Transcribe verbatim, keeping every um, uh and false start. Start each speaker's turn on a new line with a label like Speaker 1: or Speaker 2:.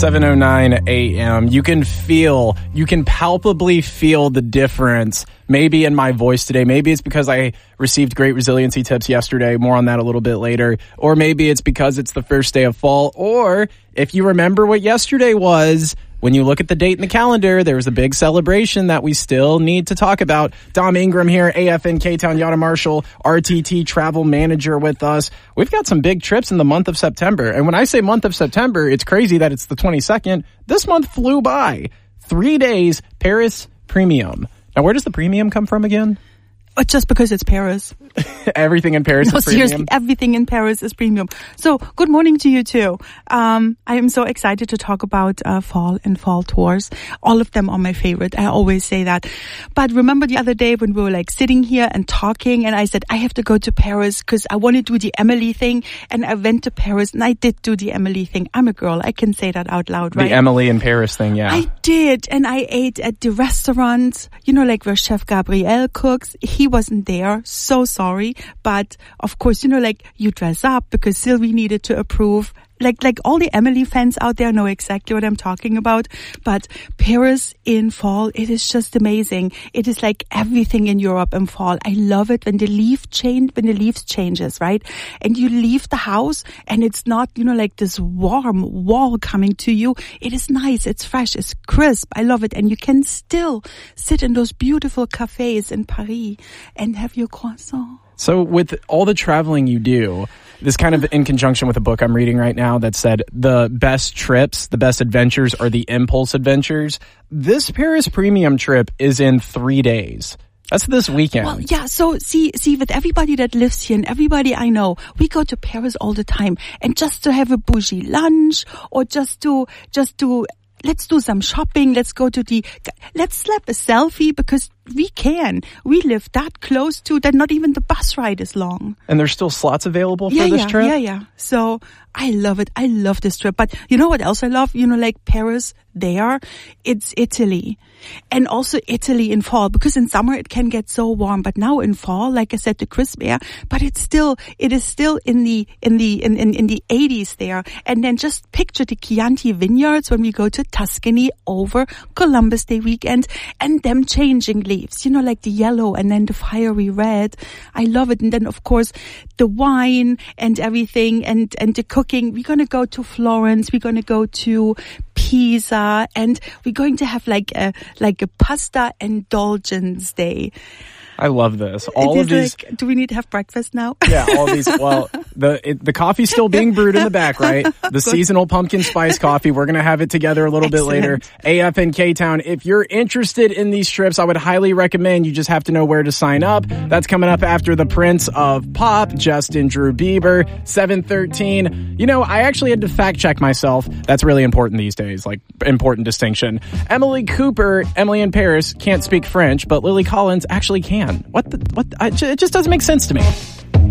Speaker 1: seven oh nine a.m. You can feel, you can palpably feel the difference maybe in my voice today. Maybe it's because I received great resiliency tips yesterday. More on that a little bit later. Or maybe it's because it's the first day of fall. Or if you remember what yesterday was, when you look at the date in the calendar, there was a big celebration that we still need to talk about. Dom Ingram here, A F N K-Town, Yana Marshall, R T T travel manager with us. We've got some big trips in the month of September. And when I say month of September, it's crazy that it's the twenty-second. This month flew by. Three days, Paris Premium. Now, where does the premium come from again?
Speaker 2: But just because it's Paris.
Speaker 1: Everything in Paris
Speaker 2: no,
Speaker 1: is premium?
Speaker 2: Seriously, everything in Paris is premium. So, good morning to you too. Um, I am so excited to talk about uh, fall and fall tours. All of them are my favorite. I always say that. But remember the other day when we were like sitting here and talking and I said, I have to go to Paris because I want to do the Emily thing. And I went to Paris and I did do the Emily thing. I'm a girl. I can say that out loud, right?
Speaker 1: The Emily in Paris thing, yeah.
Speaker 2: I did. And I ate at the restaurant, you know, like where Chef Gabriel cooks. He wasn't there. So sorry. But of course, you know, like you dress up because Sylvie needed to approve. Like, like all the Emily fans out there know exactly what I'm talking about. But Paris in fall, it is just amazing. It is like everything in Europe in fall. I love it when the leaf change, when the leaves changes, right? And you leave the house and it's not, you know, like this warm wall coming to you. It is nice. It's fresh. It's crisp. I love it. And you can still sit in those beautiful cafes in Paris and have your croissant.
Speaker 1: So with all the traveling you do, this kind of in conjunction with a book I'm reading right now that said the best trips, the best adventures are the impulse adventures. This Paris Premium trip is in three days. That's this weekend.
Speaker 2: Well, yeah. So see, see, with everybody that lives here and everybody I know, we go to Paris all the time. And just to have a bougie lunch or just to, just to, let's do some shopping. Let's go to the, let's slap a selfie because we can. We live that close to that. Not even the bus ride is long.
Speaker 1: And there's still slots available for
Speaker 2: yeah,
Speaker 1: this
Speaker 2: yeah,
Speaker 1: trip?
Speaker 2: Yeah, yeah. So I love it. I love this trip. But you know what else I love? You know, like Paris there, it's Italy. And also Italy in fall, because in summer it can get so warm. But now in fall, like I said, the crisp air, but it's still, it is still in the, in the, in, in, in the eighties there. And then just picture the Chianti vineyards when we go to Tuscany over Columbus Day weekend and them changing leaves, you know, like the yellow and then the fiery red. I love it. And then of course the wine and everything and, and the cooking. We're going to go to Florence. We're going to go to Pisa and we're going to have like a, like a pasta indulgence day.
Speaker 1: I love this. All of these.
Speaker 2: Like, do we need to have breakfast now?
Speaker 1: Yeah, all these. Well, the it, the coffee's still being brewed in the back, right? The Good. Seasonal pumpkin spice coffee. We're going to have it together a little Excellent. bit later. A F N K-Town. If you're interested in these trips, I would highly recommend. You just have to know where to sign up. That's coming up after the Prince of Pop, Justin Drew Bieber, seven thirteen. You know, I actually had to fact check myself. That's really important these days, like important distinction. Emily Cooper, Emily in Paris, can't speak French, but Lily Collins actually can. What the, what? I, it just doesn't make sense to me.